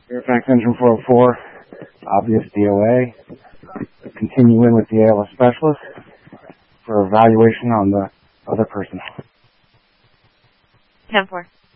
Fairfax Engine 404, obvious DOA. Continue in with the ALS specialist for evaluation on the other person. 10-4.